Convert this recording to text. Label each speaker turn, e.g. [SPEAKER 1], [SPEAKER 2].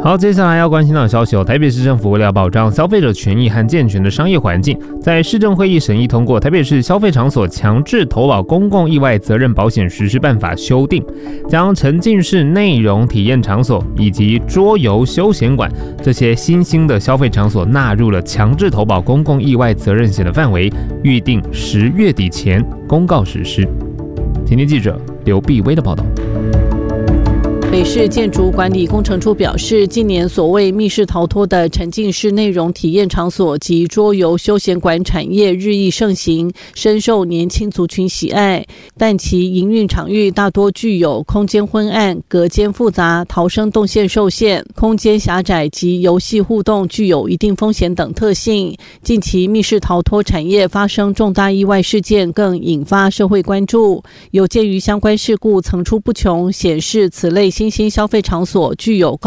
[SPEAKER 1] 好，接下来要关心到的消息台北市政府为了保障消费者权益和健全的商业环境，在市政会议审议通过《台北市消费场所强制投保公共意外责任保险实施办法》修订，将沉浸式内容体验场所以及桌游休闲馆这些新兴的消费场所纳入了强制投保公共意外责任险的范围，预定10月底前公告实施。今天记者刘碧威的报道。
[SPEAKER 2] 北市建筑管理工程处表示，近年所谓密室逃脱的沉浸式内容体验场所及桌游休闲馆产业日益盛行，深受年轻族群喜爱，但其营运场域大多具有空间昏暗、隔间复杂、逃生动线受限、空间狭窄及游戏互动具有一定风险等特性。近期密室逃脱产业发生重大意外事件，更引发社会关注。有鉴于相关事故层出不穷，显示此类新兴消费场所具有